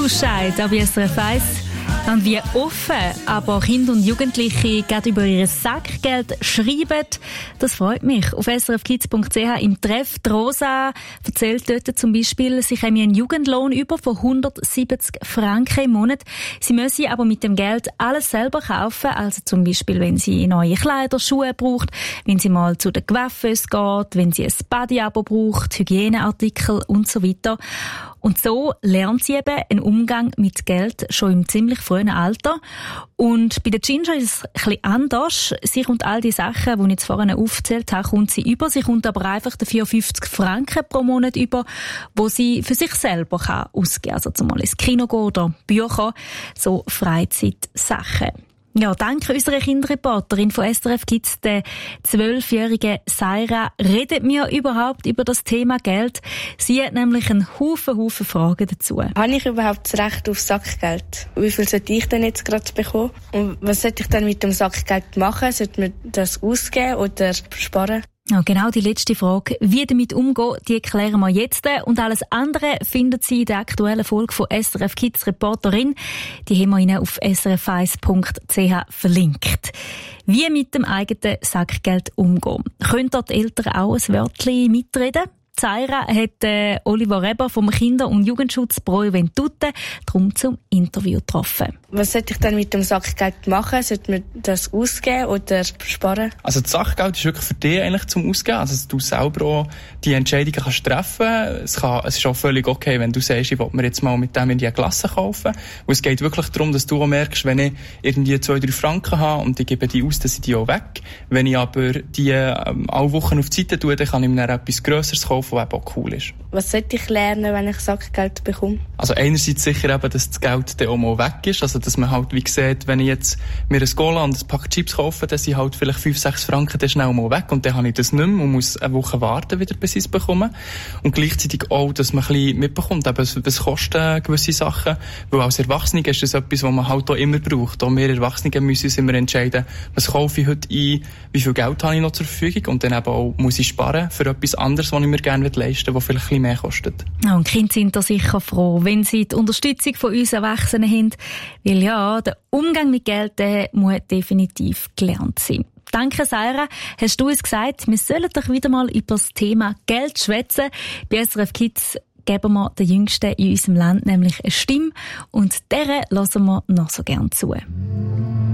Blue-Scheid auf SRF 1. Und wie offen aber Kinder und Jugendliche gerade über ihr Sackgeld schreiben, das freut mich. Auf srfkids.ch im Treff. Die Rosa erzählt dort zum Beispiel, sie haben einen Jugendlohn über von 170 Franken im Monat. Sie müssen aber mit dem Geld alles selber kaufen. Also zum Beispiel, wenn sie neue Kleider, Schuhe braucht, wenn sie mal zu den Coiffeuse geht, wenn sie ein Body-Abo braucht, Hygieneartikel und so weiter. Und so lernt sie eben einen Umgang mit Geld schon im ziemlich frühen Alter. Und bei der Ginger ist es ein bisschen anders. Sie kommt all die Sachen, die ich jetzt vorhin aufgezählt habe, kommt sie über. Sie kommt aber einfach dafür 50 Franken pro Monat über, wo sie für sich selber ausgeben kann. Also zum Beispiel ins Kino gehen oder Bücher, so Freizeitsachen. Ja, danke unserer Kinderreporterin von SRF Kids, der 12-jährigen Saira, redet mir überhaupt über das Thema Geld. Sie hat nämlich einen Haufen Fragen dazu. Habe ich überhaupt das Recht auf Sackgeld? Wie viel sollte ich denn jetzt gerade bekommen? Und was sollte ich dann mit dem Sackgeld machen? Sollte man das ausgeben oder sparen? Ja, genau die letzte Frage. Wie damit umgehen, die klären wir jetzt. Und alles andere findet Sie in der aktuellen Folge von SRF Kids Reporterin. Die haben wir Ihnen auf srf1.ch verlinkt. Wie mit dem eigenen Sackgeld umgehen. Können dort die Eltern auch ein Wörtchen mitreden? Zaira hat Oliver Reber vom Kinder- und Jugendschutz Pro Juventute darum zum Interview getroffen. Was sollte ich dann mit dem Sackgeld machen? Sollte man das ausgeben oder sparen? Also das Sackgeld ist wirklich für dich eigentlich zum Ausgeben. Also dass du selber auch die Entscheidungen kannst treffen. Es ist auch völlig okay, wenn du sagst, ich will mir jetzt mal mit dem in die Klasse kaufen. Und es geht wirklich darum, dass du auch merkst, wenn ich irgendwie 2-3 Franken habe und ich gebe die aus, dann sind die auch weg. Wenn ich aber die alle Wochen auf die Seite tue, dann kann ich mir dann etwas Grösseres kaufen, was eben auch cool ist. Was sollte ich lernen, wenn ich Sackgeld bekomme? Also einerseits sicher eben, dass das Geld dann auch mal weg ist. Also dass man halt wie sieht, wenn ich jetzt mir ein Cola und ein Pack Chips kaufe, dann sind halt vielleicht 5-6 Franken dann schnell mal weg und dann habe ich das nicht mehr und muss eine Woche warten, wieder bis ich es bekomme. Und gleichzeitig auch, dass man ein bisschen mitbekommt, eben, was kosten gewisse Sachen, weil als Erwachsene ist das etwas, was man halt auch immer braucht. Auch wir Erwachsene müssen uns immer entscheiden, was kaufe ich heute ein, wie viel Geld habe ich noch zur Verfügung und dann eben auch muss ich sparen für etwas anderes, was ich mir gerne leisten will, was vielleicht ein bisschen mehr kostet. Ja, und Kinder sind da sicher froh, wenn sie die Unterstützung von uns Erwachsenen haben, weil ja, der Umgang mit Geld, der muss definitiv gelernt sein. Danke, Saira. Hast du uns gesagt, wir sollen doch wieder mal über das Thema Geld schwätzen. Bei SRF Kids geben wir den Jüngsten in unserem Land nämlich eine Stimme und deren hören wir noch so gern zu.